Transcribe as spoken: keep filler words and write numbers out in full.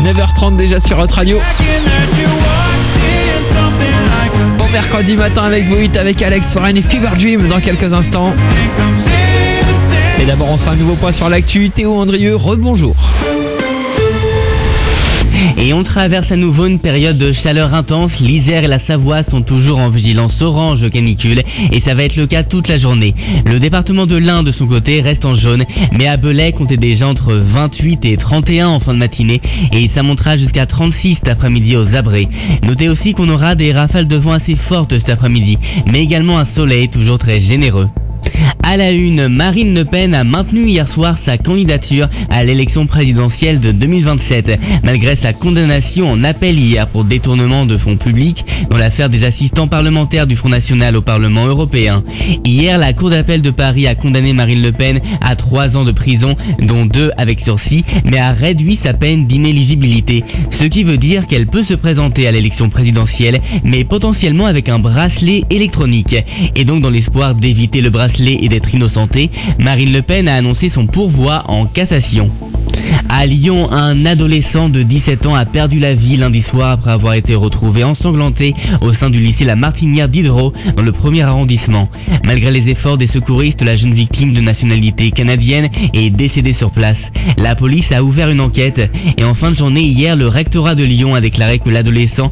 neuf heures trente déjà sur votre radio. Bon mercredi matin avec vous, avec Alex Warren et Fever Dream dans quelques instants. Et d'abord on fait un nouveau point sur l'actu. Théo Andrieux, rebonjour. Et on traverse à nouveau une période de chaleur intense. L'Isère et la Savoie sont toujours en vigilance orange canicule et ça va être le cas toute la journée. Le département de l'Ain de son côté reste en jaune, mais à Belay comptez déjà entre vingt-huit et trente et un en fin de matinée et ça montera jusqu'à trente-six cet après-midi aux Abrets. Notez aussi qu'on aura des rafales de vent assez fortes cet après-midi, mais également un soleil toujours très généreux. À la une, Marine Le Pen a maintenu hier soir sa candidature à l'élection présidentielle de deux mille vingt-sept, malgré sa condamnation en appel hier pour détournement de fonds publics dans l'affaire des assistants parlementaires du Front National au Parlement européen. Hier, la Cour d'appel de Paris a condamné Marine Le Pen à trois ans de prison, dont deux avec sursis, mais a réduit sa peine d'inéligibilité, ce qui veut dire qu'elle peut se présenter à l'élection présidentielle, mais potentiellement avec un bracelet électronique. Et donc dans l'espoir d'éviter le bracelet et d'être innocentée, Marine Le Pen a annoncé son pourvoi en cassation. À Lyon, un adolescent de dix-sept ans a perdu la vie lundi soir après avoir été retrouvé ensanglanté au sein du lycée La Martinière d'Hydro dans le premier arrondissement. Malgré les efforts des secouristes, la jeune victime de nationalité canadienne est décédée sur place. La police a ouvert une enquête et en fin de journée hier, le rectorat de Lyon a déclaré que l'adolescent